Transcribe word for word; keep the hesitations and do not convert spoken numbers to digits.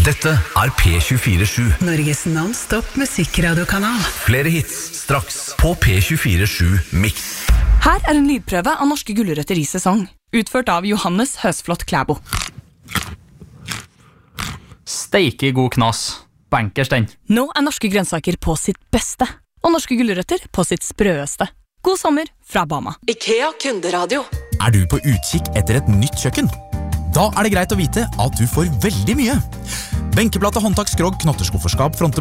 Dette er P tjuefire sju. Norges non-stop musikkradiokanal. Flere hits straks på P tjuefire sju Mix. Her er en lydprøve av norske gulrøtter i sesong, utført av Johannes Høsflot Klæbo. Steike god knas. Bankers den. Nå er norske grønnsaker på sitt beste, og norske gulrøtter på sitt sprøeste. God sommer fra Bama. IKEA kunderadio. Er du på utkikk etter et nytt kjøkken? Da er det greit å vite at du får veldig mye. Benkeplate, håndtak, skrog, knotterskufferskap, fronte